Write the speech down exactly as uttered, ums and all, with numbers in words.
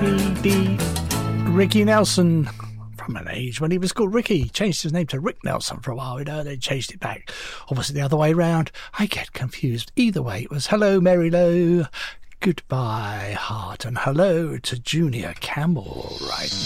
lady. Ricky Nelson, from an age when he was called Ricky, changed his name to Rick Nelson for a while, you know, they changed it back. Or was it the other way round? I get confused. Either way, it was Hello, Mary Lou, Goodbye, Heart, and hello to Junior Campbell right